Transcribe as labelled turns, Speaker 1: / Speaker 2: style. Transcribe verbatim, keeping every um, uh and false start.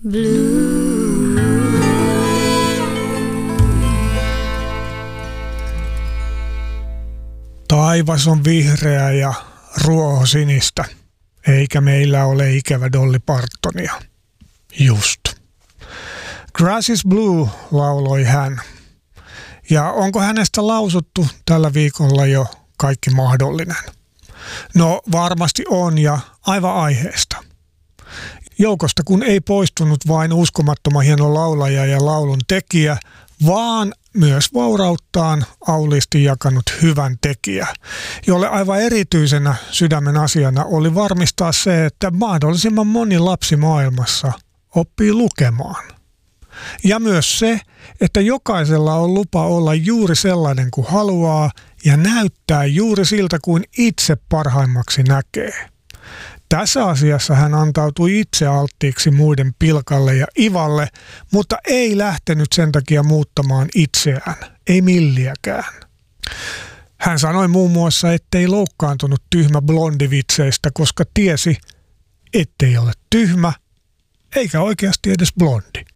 Speaker 1: Blue.
Speaker 2: Taivas on vihreä ja ruohosinistä, eikä meillä ole ikävä Dolly Partonia. Just. Grass is blue, lauloi hän. Ja onko hänestä lausuttu tällä viikolla jo kaikki mahdollinen? No varmasti on ja aivan aiheesta. Joukosta kun ei poistunut vain uskomattoman hieno laulaja ja laulun tekijä, vaan myös vaurauttaan auliisti jakanut hyvän tekijä, jolle aivan erityisenä sydämen asiana oli varmistaa se, että mahdollisimman moni lapsi maailmassa oppii lukemaan. Ja myös se, että jokaisella on lupa olla juuri sellainen kuin haluaa ja näyttää juuri siltä kuin itse parhaimmaksi näkee. Tässä asiassa hän antautui itse alttiiksi muiden pilkalle ja ivalle, mutta ei lähtenyt sen takia muuttamaan itseään, ei milliäkään. Hän sanoi muun muassa, ettei loukkaantunut tyhmä blondivitseistä, koska tiesi, ettei ole tyhmä eikä oikeasti edes blondi.